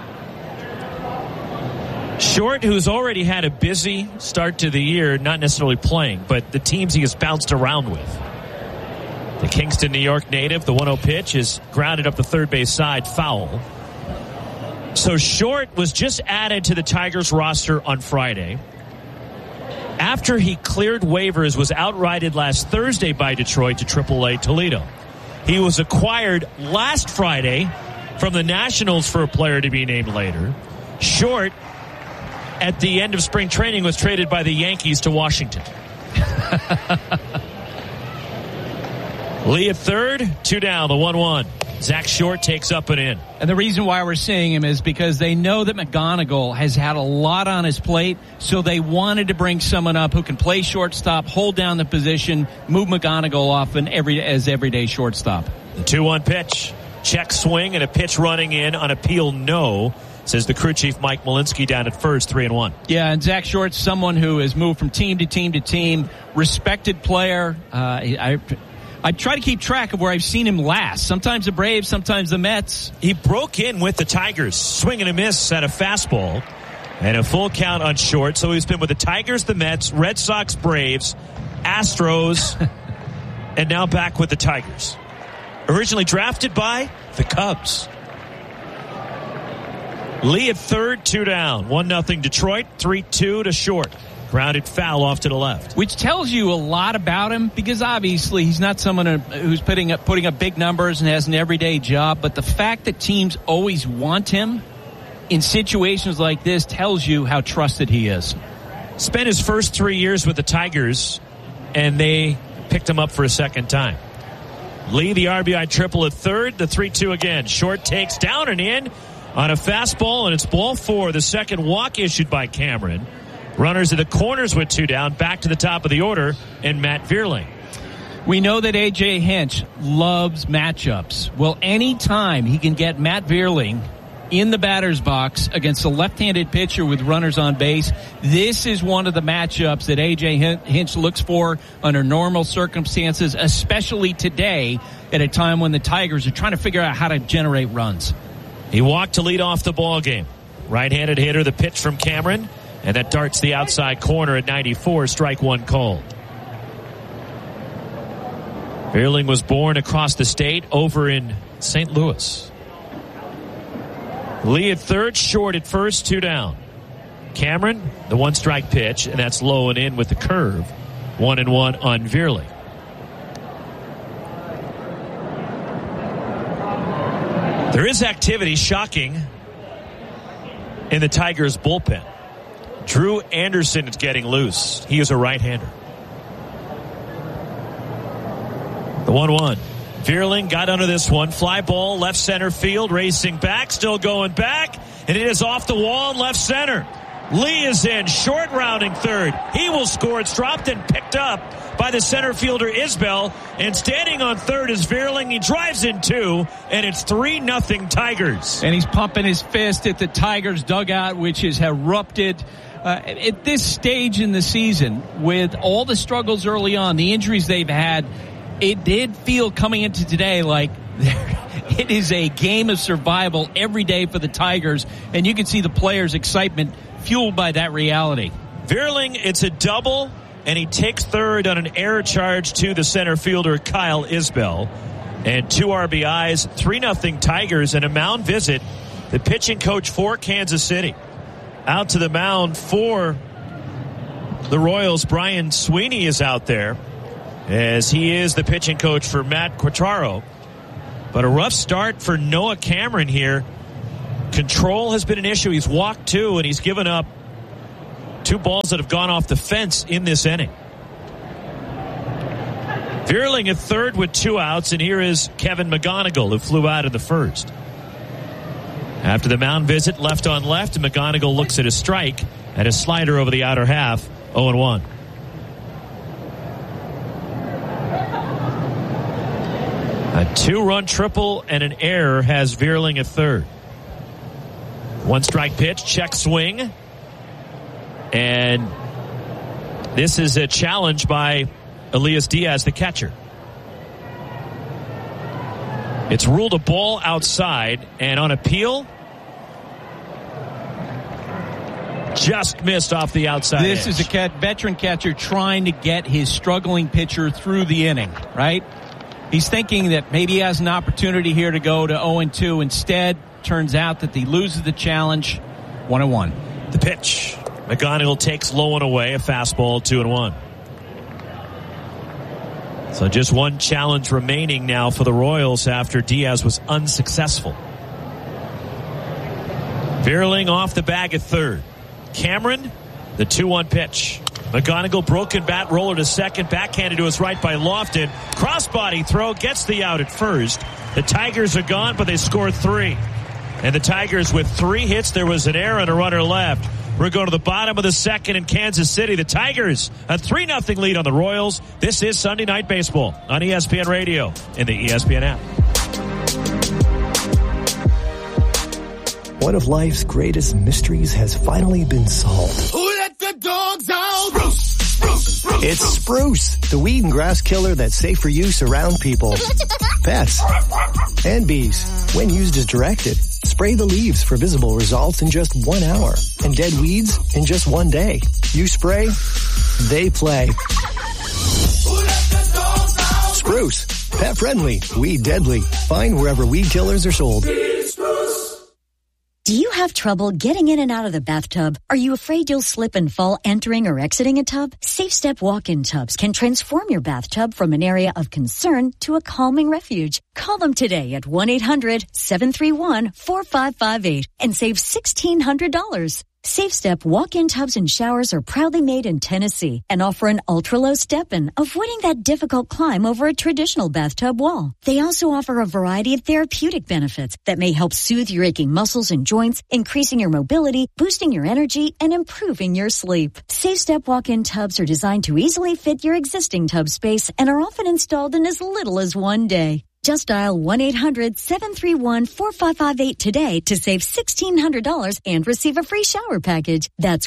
Short, who's already had a busy start to the year, not necessarily playing, but the teams he has bounced around with. The Kingston, New York native, the 1-0 pitch is grounded up the third base side, foul. So Short was just added to the Tigers roster on Friday. After he cleared waivers, was outrighted last Thursday by Detroit to AAA Toledo. He was acquired last Friday from the Nationals for a player to be named later. Short, at the end of spring training, was traded by the Yankees to Washington. Lee at third, 2 down, the 1-1. Zach Short takes up and in. And the reason why we're seeing him is because they know that McGonigal has had a lot on his plate, so they wanted to bring someone up who can play shortstop, hold down the position, move McGonigal off as everyday shortstop. The 2-1 pitch. Check swing and a pitch running in on appeal, no, says the crew chief Mike Malinsky down at first, 3-1. Yeah, and Zach Short's someone who has moved from team to team to team, respected player. I try to keep track of where I've seen him last. Sometimes the Braves, sometimes the Mets. He broke in with the Tigers, swing and a miss at a fastball, and a full count on Short. So he's been with the Tigers, the Mets, Red Sox, Braves, Astros, and now back with the Tigers. Originally drafted by the Cubs. Lee at third, 2 down. 1-0 Detroit, 3-2 to Short. Grounded foul off to the left. Which tells you a lot about him, because obviously he's not someone who's putting up big numbers and has an everyday job. But the fact that teams always want him in situations like this tells you how trusted he is. Spent his first 3 years with the Tigers, and they picked him up for a second time. Lee, the RBI triple at third, the 3-2 again. Short takes down and in on a fastball, and it's ball 4, the second walk issued by Cameron. Runners at the corners with 2 down, back to the top of the order, and Matt Vierling. We know that A.J. Hinch loves matchups. Well, anytime he can get Matt Vierling in the batter's box against a left-handed pitcher with runners on base, this is one of the matchups that A.J. Hinch looks for under normal circumstances, especially today at a time when the Tigers are trying to figure out how to generate runs. He walked to lead off the ball game. Right-handed hitter, the pitch from Cameron. And that darts the outside corner at 94, strike 1 called. Vierling was born across the state over in St. Louis. Lee at third, Short at first, 2 down. Cameron, the 1-strike pitch, and that's low and in with the curve. 1-1 on Vierling. There is activity, shocking, in the Tigers' bullpen. Drew Anderson is getting loose. He is a right-hander. The 1-1. Vierling got under this one. Fly ball, left center field, racing back, still going back, and it is off the wall in left center. Lee is in, Short rounding third. He will score. It's dropped and picked up by the center fielder Isbell, and standing on third is Vierling. He drives in 2, and it's 3-0 Tigers. And he's pumping his fist at the Tigers dugout, which is erupted. At this stage in the season, with all the struggles early on, the injuries they've had, it did feel coming into today like it is a game of survival every day for the Tigers, and you can see the players' excitement fueled by that reality. Vierling, it's a double, and he takes third on an error charge to the center fielder, Kyle Isbell. and 2 RBIs, 3-0 Tigers, and a mound visit. The pitching coach for Kansas City. Out to the mound for the Royals, Brian Sweeney is out there, as he is the pitching coach for Matt Quatraro. But a rough start for Noah Cameron here. Control has been an issue. He's walked 2, and he's given up 2 balls that have gone off the fence in this inning. Vierling at third with 2 outs, and here is Kevin McGonigal, who flew out in the first. After the mound visit, left on left, and McGonigal looks at a strike and a slider over the outer half, 0-1. A 2-run triple and an error has Vierling at third. 1 strike pitch, check swing. And this is a challenge by Elias Diaz, the catcher. It's ruled a ball outside, and on appeal, just missed off the outside This edge. is a veteran catcher trying to get his struggling pitcher through the inning, right? He's thinking that maybe he has an opportunity here to go to 0-2. Instead, turns out that he loses the challenge, 1-1. The pitch. McGonigal takes low and away, a fastball, 2-1. So just 1 challenge remaining now for the Royals after Diaz was unsuccessful. Vierling off the bag at third. Cameron, the 2-1 pitch. McGonigal, broken bat roller to second, backhanded to his right by Lofton. Crossbody throw, gets the out at first. The Tigers are gone, but they scored 3. And the Tigers with 3 hits, there was an error and a runner left. We're going to the bottom of the second in Kansas City. The Tigers, a 3-0 lead on the Royals. This is Sunday Night Baseball on ESPN Radio and the ESPN app. One of life's greatest mysteries has finally been solved. Who let the dogs out? Spruce. It's Spruce, the weed and grass killer that's safe for use around people, pets, and bees. When used as directed, spray the leaves for visible results in just 1 hour, and dead weeds in just 1 day. You spray, they play. Spruce, pet friendly, weed deadly. Find wherever weed killers are sold. Do you have trouble getting in and out of the bathtub? Are you afraid you'll slip and fall entering or exiting a tub? Safe Step walk-in tubs can transform your bathtub from an area of concern to a calming refuge. Call them today at 1-800-731-4558 and save $1,600. Safe Step walk-in tubs and showers are proudly made in Tennessee and offer an ultra-low step-in, avoiding that difficult climb over a traditional bathtub wall. They also offer a variety of therapeutic benefits that may help soothe your aching muscles and joints, increasing your mobility, boosting your energy, and improving your sleep. Safe Step walk-in tubs are designed to easily fit your existing tub space and are often installed in as little as 1 day. Just dial 1-800-731-4558 today to save $1,600 and receive a free shower package. That's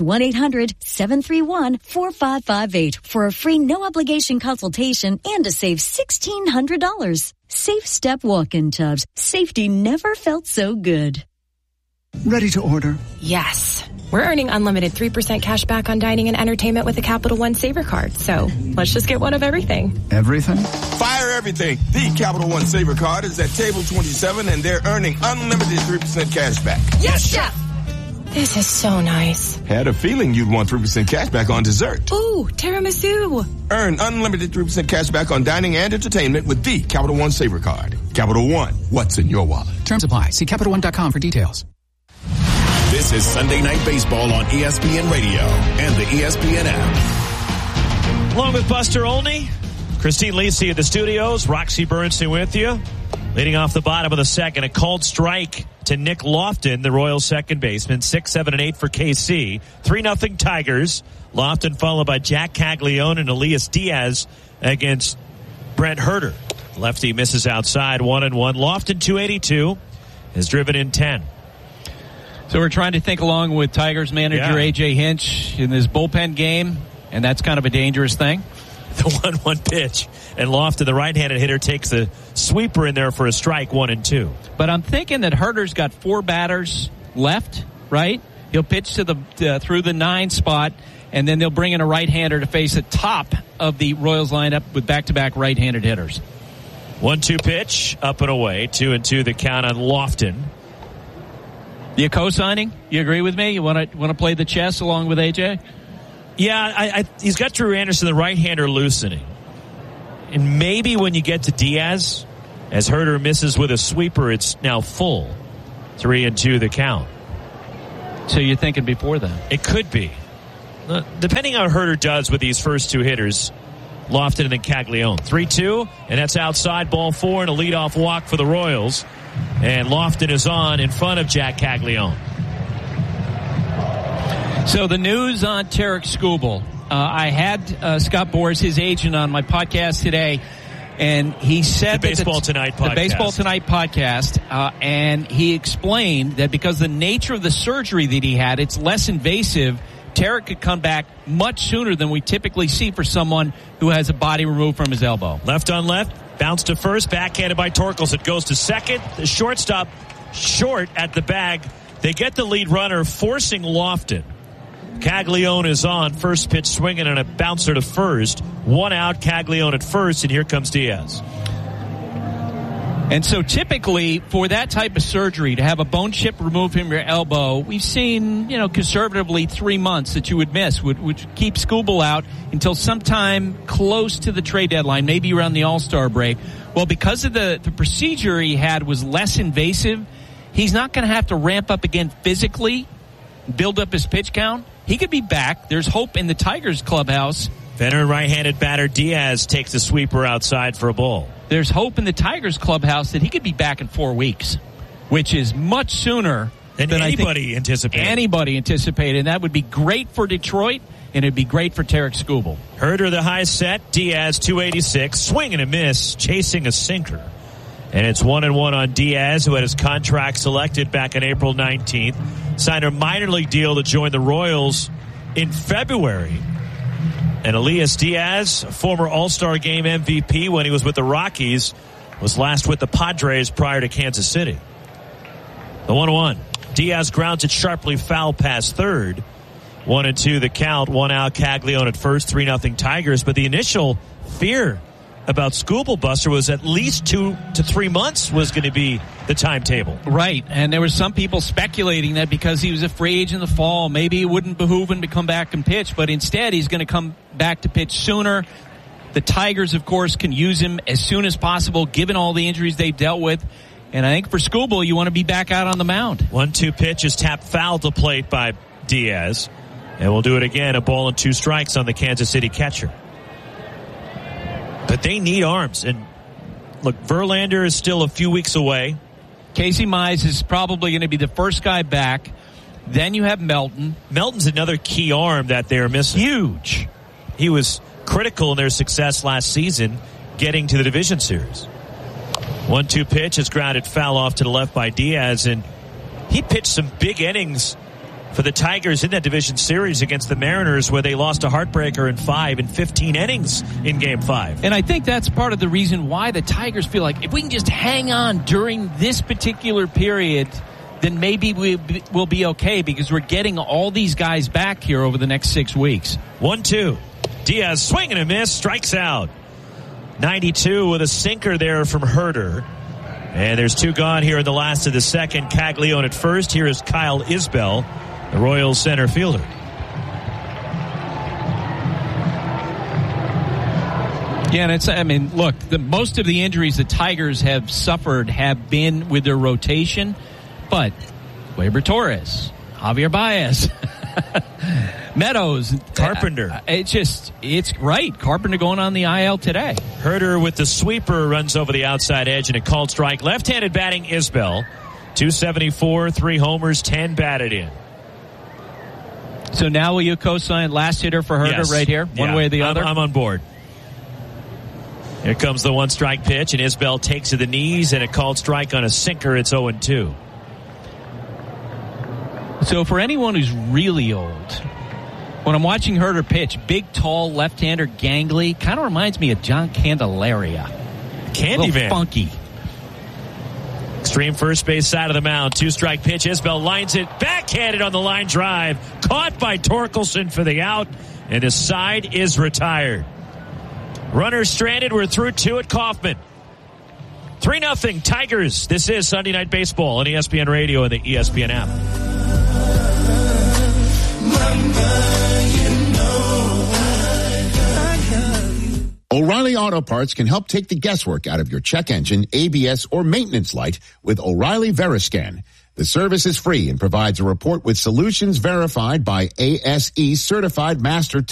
1-800-731-4558 for a free no-obligation consultation and to save $1,600. Safe Step walk-in tubs. Safety never felt so good. Ready to order? Yes. We're earning unlimited 3% cash back on dining and entertainment with a Capital One Saver card. So let's just get one of everything. Everything? Fire everything. The Capital One Saver card is at table 27 and they're earning unlimited 3% cash back. Yes, Chef! This is so nice. Had a feeling you'd want 3% cash back on dessert. Ooh, tiramisu. Earn unlimited 3% cash back on dining and entertainment with the Capital One Saver card. Capital One, what's in your wallet? Terms apply. See CapitalOne.com for details. This is Sunday Night Baseball on ESPN Radio and the ESPN app. Along with Buster Olney, Christine Lisi at the studios, Roxy Bernstein with you. Leading off the bottom of the second, a called strike to Nick Lofton, the Royals second baseman. 6, 7, and 8 for KC. 3-0 Tigers. Lofton followed by Jack Caglione and Elias Diaz against Brent Herter. Lefty misses outside, 1-1. Lofton, 282, has driven in 10. So we're trying to think along with Tigers manager A.J. Hinch in this bullpen game, and that's kind of a dangerous thing. The 1-1 pitch, and Lofton, the right-handed hitter, takes a sweeper in there for a strike, 1-2. But I'm thinking that Herter's got 4 batters left, right? He'll pitch to the through the 9 spot, and then they'll bring in a right-hander to face the top of the Royals lineup with back-to-back right-handed hitters. 1-2 pitch, up and away. 2-2 the count on Lofton. You co-signing? You agree with me? You want to play the chess along with AJ? Yeah, he's got Drew Anderson, the right-hander, loosening. And maybe when you get to Diaz, as Herder misses with a sweeper, it's now full. 3-2 the count. So you're thinking before that? It could be. Depending on how Herder does with these first two hitters, Lofton and then Caglione. 3-2, and that's outside, ball 4, and a leadoff walk for the Royals. And Lofton is on in front of Jack Caglione. So the news on Tarik Skubal. I had Scott Boras, his agent, on my podcast today, and he said the Baseball Tonight podcast, and he explained that because the nature of the surgery that he had, it's less invasive. Tarik could come back much sooner than we typically see for someone who has a body removed from his elbow. Left on left, bounce to first, backhanded by Torkelson. Goes to second. The shortstop short at the bag. They get the lead runner, forcing Lofton. Caglione is on. First pitch swinging and a bouncer to first. 1 out, Caglione at first, and here comes Diaz. And so typically for that type of surgery, to have a bone chip removed from your elbow, we've seen, conservatively 3 months that you would miss, would keep Skubal out until sometime close to the trade deadline, maybe around the All-Star break. Well, because of the procedure he had was less invasive, he's not going to have to ramp up again physically, build up his pitch count. He could be back. There's hope in the Tigers clubhouse. Veteran right-handed batter Diaz takes the sweeper outside for a ball. There's hope in the Tigers clubhouse that he could be back in 4 weeks, which is much sooner than anybody anticipated. And that would be great for Detroit, and it'd be great for Tarik Skubal. Herder the high set, Diaz 286, swing and a miss, chasing a sinker. And it's 1-1 on Diaz, who had his contract selected back on April 19th. Signed a minor league deal to join the Royals in February. And Elias Diaz, former All-Star Game MVP when he was with the Rockies, was last with the Padres prior to Kansas City. The 1-1. Diaz grounds it sharply foul past third. 1-2 the count. 1 out, Caglione at first. 3-0 Tigers. But the initial fear about Skubal, Buster, was at least 2 to 3 months was going to be the timetable. Right, and there were some people speculating that because he was a free agent in the fall, maybe it wouldn't behoove him to come back and pitch, but instead he's going to come back to pitch sooner. The Tigers, of course, can use him as soon as possible, given all the injuries they've dealt with. And I think for Skubal, you want to be back out on the mound. 1-2 pitch is tapped foul to plate by Diaz. And we'll do it again, a ball and 2 strikes on the Kansas City catcher. But they need arms. And look, Verlander is still a few weeks away. Casey Mize is probably going to be the first guy back. Then you have Melton. Melton's another key arm that they're missing. Huge. He was critical in their success last season, getting to the division series. 1-2 pitch is grounded foul off to the left by Diaz. And he pitched some big innings for the Tigers in that division series against the Mariners, where they lost a heartbreaker in 5 and 15 innings in Game 5. And I think that's part of the reason why the Tigers feel like if we can just hang on during this particular period, then maybe we'll be okay, because we're getting all these guys back here over the next 6 weeks. 1-2. Diaz swing and a miss, strikes out. 92 with a sinker there from Herder. And there's 2 gone here in the last of the second. Caglione at first. Here is Kyle Isbell, the Royals center fielder. Yeah, and look, most of the injuries the Tigers have suffered have been with their rotation, but Gleyber Torres, Javier Baez, Meadows, Carpenter. It's right. Carpenter going on the IL today. Herder with the sweeper runs over the outside edge and a called strike. Left-handed batting Isbell. 274, 3 homers, 10 batted in. So now will you co-sign last hitter for Herder right here? One way or the other? I'm on board. Here comes the 1-strike pitch, and Isbell takes to the knees, and a called strike on a sinker. It's 0-2. So for anyone who's really old, when I'm watching Herder pitch, big, tall, left-hander, gangly, kind of reminds me of John Candelaria. Candyman. Funky. Extreme first base side of the mound. 2-strike pitch. Isbell lines it. Backhanded on the line drive. Caught by Torkelson for the out. And his side is retired. Runner stranded. We're through 2 at Kauffman. 3-0 Tigers. This is Sunday Night Baseball on ESPN Radio and the ESPN app. O'Reilly Auto Parts can help take the guesswork out of your check engine, ABS, or maintenance light with O'Reilly Veriscan. The service is free and provides a report with solutions verified by ASE certified master